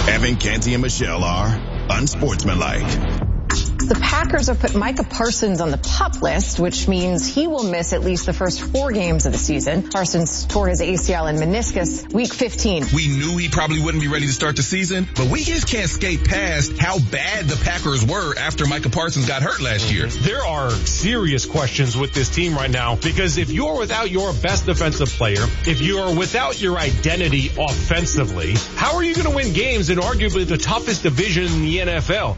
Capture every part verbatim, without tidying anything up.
Evan, Canty, and Michelle are unsportsmanlike. The Packers have put Micah Parsons on the PUP list, which means he will miss at least the first four games of the season. Parsons tore his A C L and meniscus week fifteen. We knew he probably wouldn't be ready to start the season, but we just can't skate past how bad the Packers were after Micah Parsons got hurt last year. There are serious questions with this team right now, because if you're without your best defensive player, if you're without your identity offensively, how are you going to win games in arguably the toughest division in the N F L?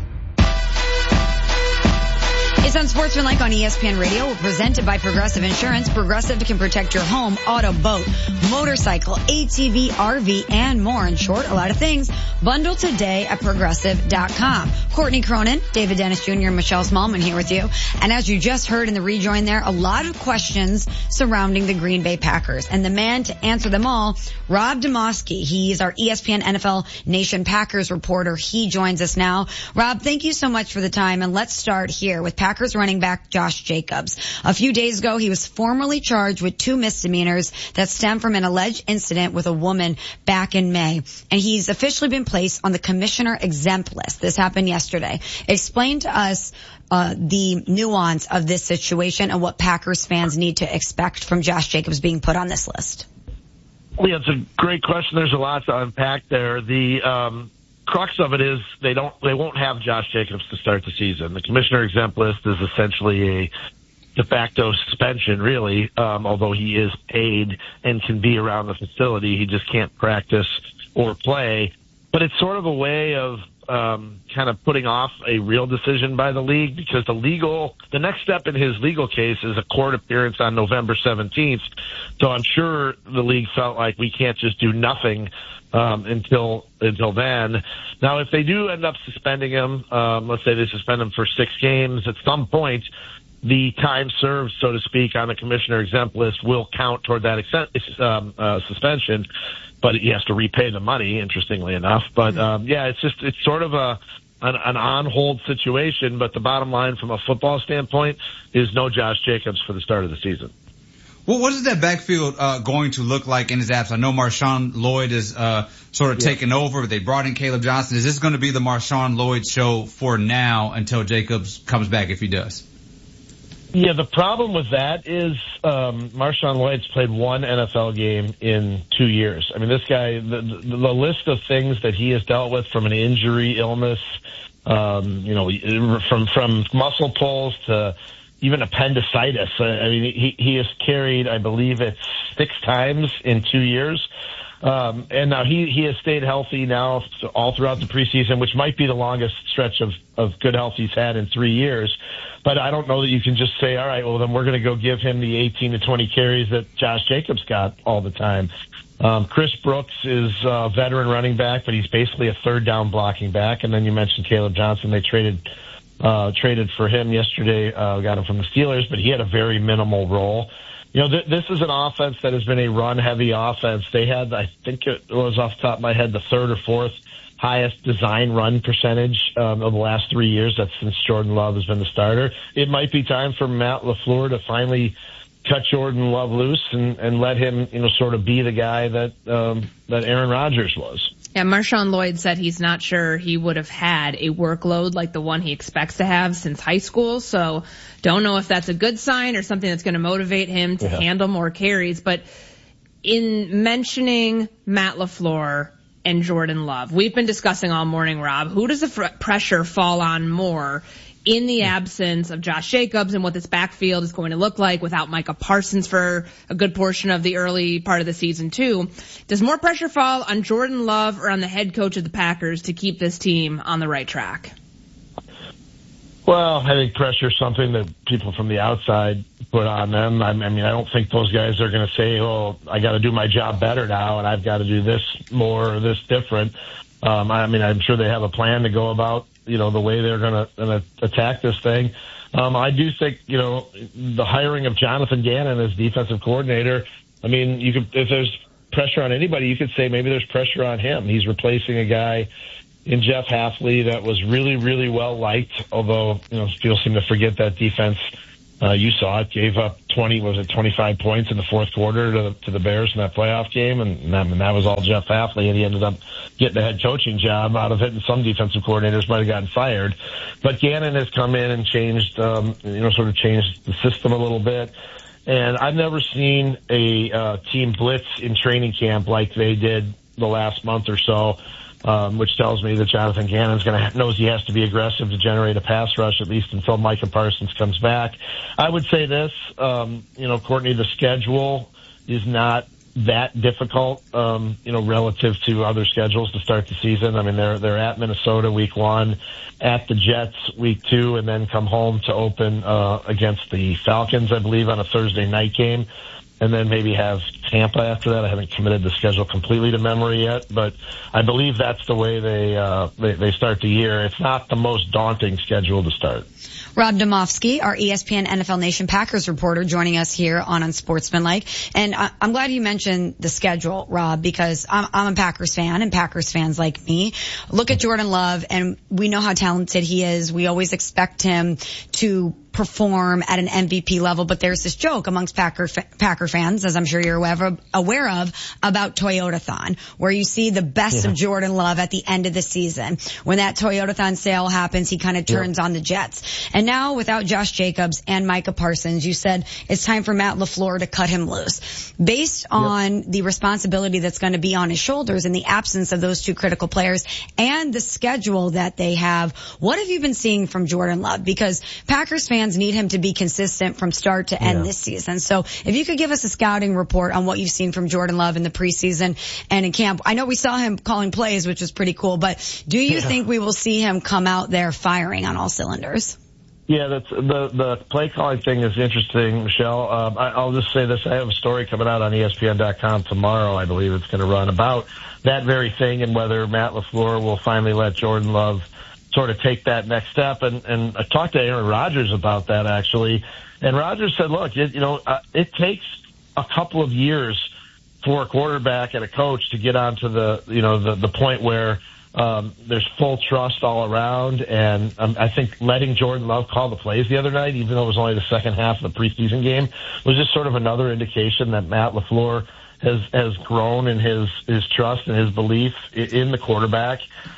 It's Unsportsmanlike on E S P N Radio, presented by Progressive Insurance. Progressive can protect your home, auto, boat, motorcycle, A T V, R V, and more. In short, a lot of things. Bundle today at Progressive dot com. Courtney Cronin, David Dennis Junior, and Michelle Smallman here with you. And as you just heard in the rejoin there, a lot of questions surrounding the Green Bay Packers. And the man to answer them all, Rob Demovsky. He's our E S P N N F L Nation Packers reporter. He joins us now. Rob, thank you so much for the time. And let's start here with Packers running back Josh Jacobs. A few days ago, he was formally charged with two misdemeanors that stem from an alleged incident with a woman back in May. And he's officially been placed on the commissioner exempt list. This happened yesterday. Explain to us uh, the nuance of this situation and what Packers fans need to expect from Josh Jacobs being put on this list. Well, yeah, it's a great question. There's a lot to unpack there. The um crux of it is they don't, they won't have Josh Jacobs to start the season. The commissioner exempt list is essentially a de facto suspension, really, um, although he is paid and can be around the facility. He just can't practice or play. But it's sort of a way of um, kind of putting off a real decision by the league, because the legal, the next step in his legal case is a court appearance on November seventeenth. So I'm sure the league felt like we can't just do nothing Um, until until then. Now, if they do end up suspending him, um, let's say they suspend him for six games, at some point, the time served, so to speak, on the commissioner exempt list will count toward that ex- um, uh, suspension, but he has to repay the money, interestingly enough. But um, yeah, it's just it's sort of a an, an on-hold situation, but the bottom line from a football standpoint is no Josh Jacobs for the start of the season. Well, what is that backfield uh, going to look like in his absence? I know Marshawn Lloyd is uh, sort of yeah. taking over. They brought in Caleb Johnson. Is this going to be the Marshawn Lloyd show for now until Jacobs comes back, if he does? Yeah, the problem with that is um, Marshawn Lloyd's played one N F L game in two years. I mean, this guy, the, the, the list of things that he has dealt with, from an injury, illness, um, you know, from from muscle pulls to even appendicitis. I mean, he, he has carried, I believe it's six times in two years. Um, and now he, he has stayed healthy now all throughout the preseason, which might be the longest stretch of, of good health he's had in three years. But I don't know that you can just say, all right, well, then we're going to go give him the eighteen to twenty carries that Josh Jacobs got all the time. Um, Chris Brooks is a veteran running back, but he's basically a third down blocking back. And then you mentioned Caleb Johnson. They traded Uh, traded for him yesterday, uh, got him from the Steelers, but he had a very minimal role. You know, th- this is an offense that has been a run-heavy offense. They had, I think it was off the top of my head, the third or fourth highest design run percentage um, of the last three years. That's since Jordan Love has been the starter. It might be time for Matt LaFleur to finally cut Jordan Love loose and, and let him, you know, sort of be the guy that um, that Aaron Rodgers was. Yeah, Marshawn Lloyd said he's not sure he would have had a workload like the one he expects to have since high school. So don't know if that's a good sign or something that's going to motivate him to yeah. handle more carries. But in mentioning Matt LaFleur and Jordan Love, we've been discussing all morning, Rob, who does the fr- pressure fall on more in the absence of Josh Jacobs and what this backfield is going to look like without Micah Parsons for a good portion of the early part of the season too? Does more pressure fall on Jordan Love or on the head coach of the Packers to keep this team on the right track? Well, I think pressure is something that people from the outside put on them. I mean, I don't think those guys are going to say, oh, I got to do my job better now and I've got to do this more or this different. Um, I mean, I'm sure they have a plan to go about, you know, the way they're going to attack this thing. Um, I do think, you know, the hiring of Jonathan Gannon as defensive coordinator, I mean, you could, if there's pressure on anybody, you could say maybe there's pressure on him. He's replacing a guy in Jeff Hafley that was really, really well liked, although, you know, people seem to forget that defense Uh, you saw it, gave up twenty, was it twenty-five points in the fourth quarter to, to the Bears in that playoff game, and that, and that was all Jeff Hafley, and he ended up getting a head coaching job out of it, and some defensive coordinators might have gotten fired. But Gannon has come in and changed, um, you know, sort of changed the system a little bit. And I've never seen a uh, team blitz in training camp like they did the last month or so. Um, which tells me that Jonathan Gannon's going to knows he has to be aggressive to generate a pass rush, at least until Micah Parsons comes back. I would say this, um, you know, Courtney, the schedule is not that difficult, um, you know, relative to other schedules to start the season. I mean, they're they're at Minnesota week one, at the Jets week two, and then come home to open uh, against the Falcons, I believe, on a Thursday night game. And then maybe have Tampa after that. I haven't committed the schedule completely to memory yet, but I believe that's the way they uh, they, they start the year. It's not the most daunting schedule to start. Rob Demovsky, our E S P N N F L Nation Packers reporter, joining us here on Unsportsmanlike. And I, I'm glad you mentioned the schedule, Rob, because I'm, I'm a Packers fan, and Packers fans like me look at Jordan Love, and we know how talented he is. We always expect him to perform at an M V P level, but there's this joke amongst Packer Packer fans, as I'm sure you're aware of, aware of about Toyotathon, where you see the best yeah. of Jordan Love at the end of the season. When that Toyotathon sale happens, he kind of turns yeah. on the Jets. And now, without Josh Jacobs and Micah Parsons, you said it's time for Matt LaFleur to cut him loose. Based on yep. the responsibility that's going to be on his shoulders in the absence of those two critical players and the schedule that they have, what have you been seeing from Jordan Love? Because Packers fans need him to be consistent from start to end yeah. this season. So if you could give us a scouting report on what you've seen from Jordan Love in the preseason and in camp. I know we saw him calling plays, which was pretty cool, but do you yeah. think we will see him come out there firing on all cylinders? Yeah, that's the the play calling thing is interesting, Michelle. Um, I, I'll just say this: I have a story coming out on E S P N dot com tomorrow. I believe it's going to run about that very thing and whether Matt LaFleur will finally let Jordan Love sort of take that next step. And, and I talked to Aaron Rodgers about that, actually. And Rodgers said, look, it, you know, uh, it takes a couple of years for a quarterback and a coach to get onto the, you know, the, the point where um, there's full trust all around. And um, I think letting Jordan Love call the plays the other night, even though it was only the second half of the preseason game, was just sort of another indication that Matt LaFleur has, has grown in his, his trust and his belief in the quarterback.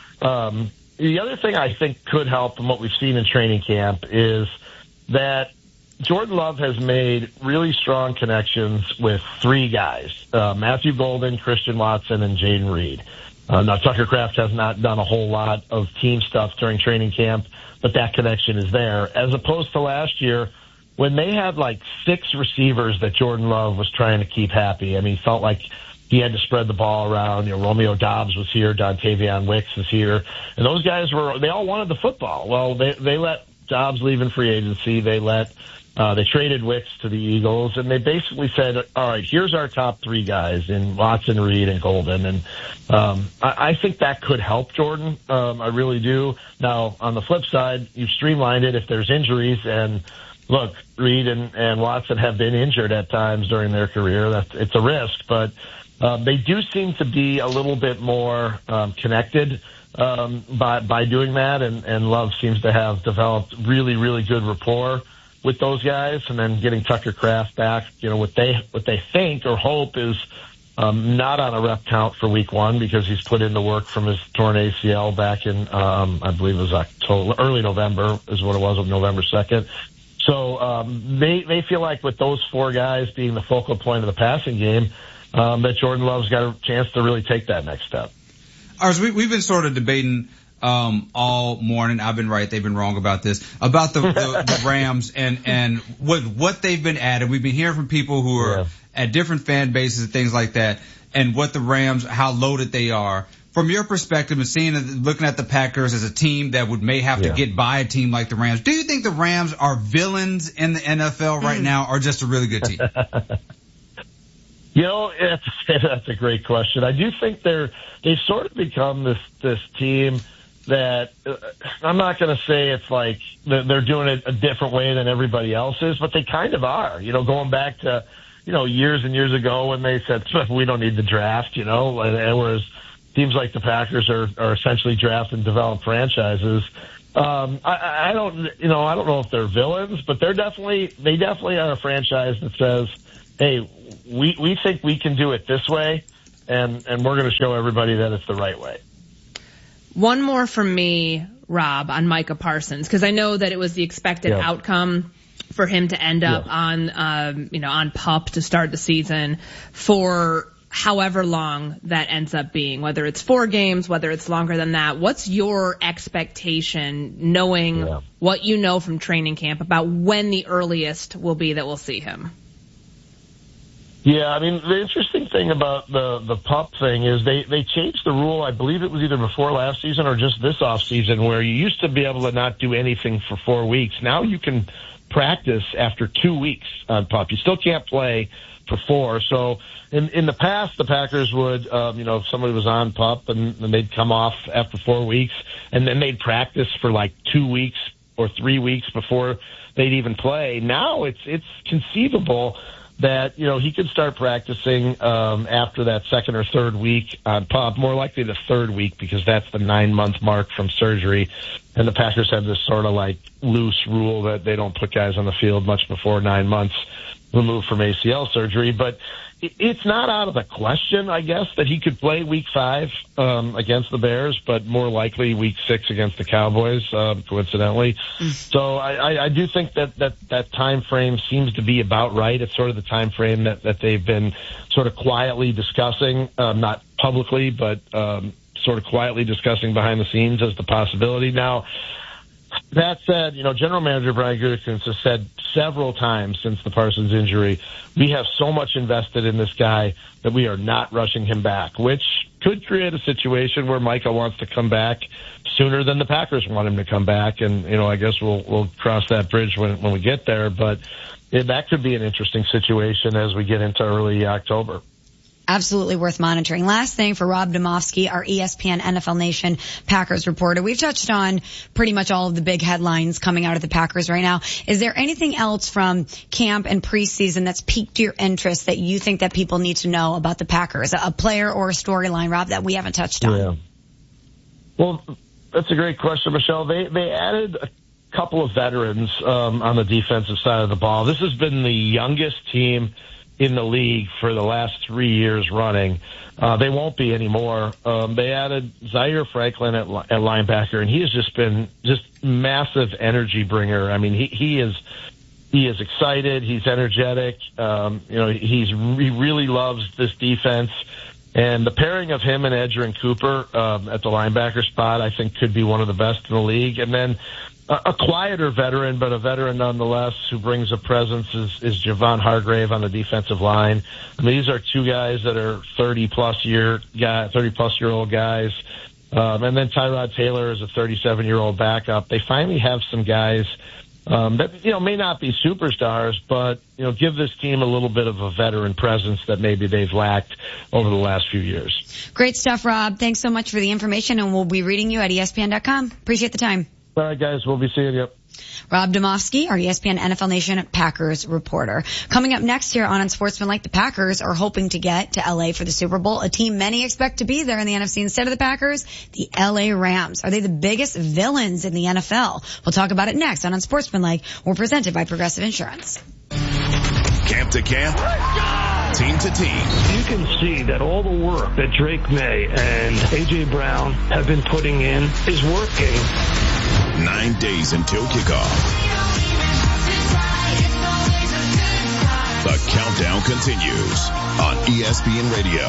Um, The other thing I think could help from what we've seen in training camp is that Jordan Love has made really strong connections with three guys, uh, Matthew Golden, Christian Watson, and Jaden Reed. Uh, now, Tucker Kraft has not done a whole lot of team stuff during training camp, but that connection is there, as opposed to last year when they had like six receivers that Jordan Love was trying to keep happy. I mean, he felt like he had to spread the ball around. You know, Romeo Doubs was here, Dontavion Wicks was here, and those guys were, they all wanted the football. Well, they, they let Doubs leave in free agency. They let, uh, they traded Wicks to the Eagles, and they basically said, all right, here's our top three guys in Watson, Reed, and Golden. And, um, I, I think that could help Jordan. Um, I really do. Now, on the flip side, you've streamlined it if there's injuries, and look, Reed and, and Watson have been injured at times during their career. That's, it's a risk, but, Um, they do seem to be a little bit more um, connected um, by by doing that, and, and Love seems to have developed really, really good rapport with those guys. And then getting Tucker Kraft back, you know, what they what they think or hope is um, not on a rep count for week one because he's put in the work from his torn A C L back in um, I believe it was October, early November is what it was, of November second. So um, they they feel like with those four guys being the focal point of the passing game, Um, that Jordan Love's got a chance to really take that next step. Ours, we, we've been sort of debating um, all morning. I've been right, they've been wrong about this, about the, the, the Rams and and what what they've been added. We've been hearing from people who are yeah. at different fan bases and things like that, and what the Rams, how loaded they are. From your perspective and seeing, looking at the Packers as a team that would may have yeah. to get by a team like the Rams, do you think the Rams are villains in the N F L right mm. now, or just a really good team? You know, it's, that's a great question. I do think they're, they've sort of become this, this team that, uh, I'm not going to say it's like they're doing it a different way than everybody else is, but they kind of are. You know, going back to, you know, years and years ago when they said, we don't need the draft, you know, and whereas teams like the Packers are, are essentially draft and develop franchises. Um, I, I don't, you know, I don't know if they're villains, but they're definitely, they definitely are a franchise that says, hey, we, we think we can do it this way, and, and we're going to show everybody that it's the right way. One more from me, Rob, on Micah Parsons, because I know that it was the expected yeah. outcome for him to end up yeah. on, um, you know, on PUP to start the season for however long that ends up being, whether it's four games, whether it's longer than that. What's your expectation, knowing yeah. what you know from training camp, about when the earliest will be that we'll see him? Yeah, I mean, the interesting thing about the, the PUP thing is they, they changed the rule. I believe it was either before last season or just this off season, where you used to be able to not do anything for four weeks. Now you can practice after two weeks on PUP. You still can't play for four. So in, in the past, the Packers would, um, you know, if somebody was on PUP and, and they'd come off after four weeks and then they'd practice for like two weeks or three weeks before they'd even play. Now it's, it's conceivable that, you know, he could start practicing, um, after that second or third week on PUP, more likely the third week, because that's the nine month mark from surgery. And the Packers have this sort of like loose rule that they don't put guys on the field much before nine months removed from A C L surgery. But it's not out of the question, I guess, that he could play week five um, against the Bears, but more likely week six against the Cowboys, uh, coincidentally. Mm. So I, I, I do think that, that that time frame seems to be about right. It's sort of the time frame that, that they've been sort of quietly discussing, um, not publicly, but um, sort of quietly discussing behind the scenes as the possibility. Now, that said, you know, General Manager Brian Gutekunst has said several times since the Parsons injury, we have so much invested in this guy that we are not rushing him back, which could create a situation where Micah wants to come back sooner than the Packers want him to come back. And, you know, I guess we'll, we'll cross that bridge when, when we get there. But it, that could be an interesting situation as we get into early October. Absolutely worth monitoring. Last thing for Rob Demovsky, our E S P N N F L Nation Packers reporter. We've touched on pretty much all of the big headlines coming out of the Packers right now. Is there anything else from camp and preseason that's piqued your interest that you think that people need to know about the Packers? A player or a storyline, Rob, that we haven't touched on? Yeah. Well, that's a great question, Michelle. They, they added a couple of veterans um, on the defensive side of the ball. This has been the youngest team in the league for the last three years running. Uh, they won't be anymore. Um, they added Zaire Franklin at, at linebacker, and he has just been just massive energy bringer. I mean, he, he is, he is excited. He's energetic. Um, you know, he's, he really loves this defense. And the pairing of him and Edgerrin Cooper, um, at the linebacker spot, I think could be one of the best in the league. And then, a quieter veteran, but a veteran nonetheless, who brings a presence is, is Javon Hargrave on the defensive line. I mean, these are two guys that are thirty plus year guy, thirty plus year old guys. Um, and then Tyrod Taylor is a thirty-seven year old backup. They finally have some guys, um, that, you know, may not be superstars, but, you know, give this team a little bit of a veteran presence that maybe they've lacked over the last few years. Great stuff, Rob. Thanks so much for the information, and we'll be reading you at E S P N dot com. Appreciate the time. All right, guys, we'll be seeing you. Rob Demovsky, our E S P N N F L Nation Packers reporter. Coming up next here on Unsportsmanlike, the Packers are hoping to get to L A for the Super Bowl, a team many expect to be there in the N F C instead of the Packers, the L A Rams. Are they the biggest villains in the N F L? We'll talk about it next on Unsportsmanlike. We're presented by Progressive Insurance. Camp to camp, team to team. You can see that all the work that Drake May and A J Brown have been putting in is working. Nine days until kickoff. The countdown continues on E S P N Radio.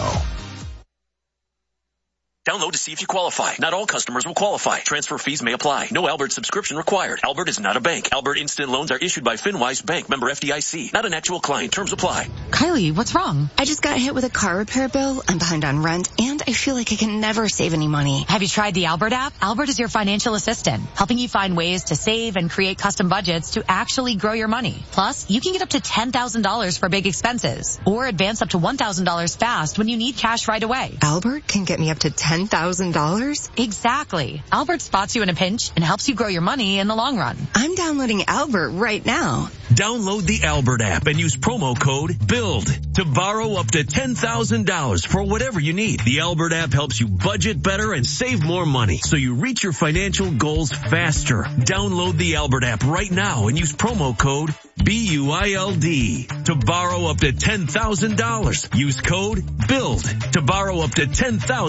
Download to see if you qualify. Not all customers will qualify. Transfer fees may apply. No Albert subscription required. Albert is not a bank. Albert Instant Loans are issued by FinWise Bank, member F D I C. Not an actual client. Terms apply. Kylie, what's wrong? I just got hit with a car repair bill. I'm behind on rent, and I feel like I can never save any money. Have you tried the Albert app? Albert is your financial assistant, helping you find ways to save and create custom budgets to actually grow your money. Plus, you can get up to ten thousand dollars for big expenses, or advance up to one thousand dollars fast when you need cash right away. Albert can get me up to ten ten thousand dollars? Exactly. Albert spots you in a pinch and helps you grow your money in the long run. I'm downloading Albert right now. Download the Albert app and use promo code BUILD to borrow up to ten thousand dollars for whatever you need. The Albert app helps you budget better and save more money so you reach your financial goals faster. Download the Albert app right now and use promo code B U I L D to borrow up to ten thousand dollars. Use code BUILD to borrow up to ten thousand dollars.